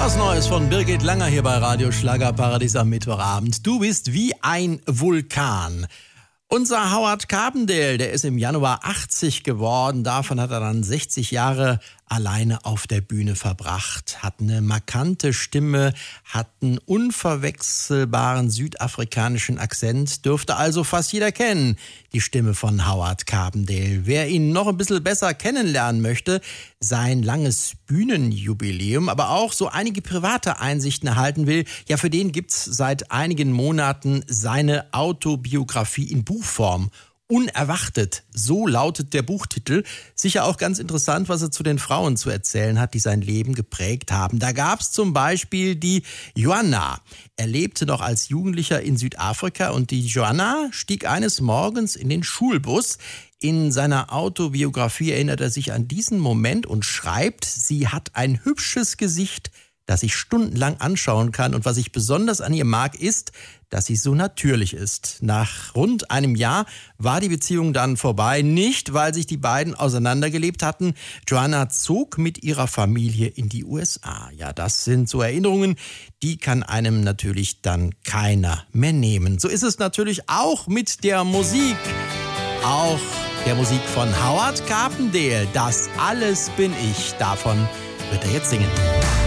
Was Neues von Birgit Langer hier bei Radio Schlagerparadies am Mittwochabend. Du bist wie ein Vulkan. Unser Howard Carpendale, der ist im Januar 80 geworden. Davon hat er dann 60 Jahre alleine auf der Bühne verbracht. Hat eine markante Stimme, hat einen unverwechselbaren südafrikanischen Akzent. Dürfte also fast jeder kennen, die Stimme von Howard Carpendale. Wer ihn noch ein bisschen besser kennenlernen möchte, sein langes Bühnenjubiläum, aber auch so einige private Einsichten erhalten will, ja, für den gibt's seit einigen Monaten seine Autobiografie in Buchform. Unerwartet, so lautet der Buchtitel. Sicher auch ganz interessant, was er zu den Frauen zu erzählen hat, die sein Leben geprägt haben. Da gab's zum Beispiel die Joanna. Er lebte noch als Jugendlicher in Südafrika und die Joanna stieg eines Morgens in den Schulbus. In seiner Autobiografie erinnert er sich an diesen Moment und schreibt, sie hat ein hübsches Gesicht, das ich stundenlang anschauen kann. Und was ich besonders an ihr mag, ist, dass sie so natürlich ist. Nach rund einem Jahr war die Beziehung dann vorbei. Nicht, weil sich die beiden auseinandergelebt hatten. Joanna zog mit ihrer Familie in die USA. Ja, das sind so Erinnerungen, die kann einem natürlich dann keiner mehr nehmen. So ist es natürlich auch mit der Musik. Auch der Musik von Howard Carpendale. Das alles bin ich. Davon wird er jetzt singen.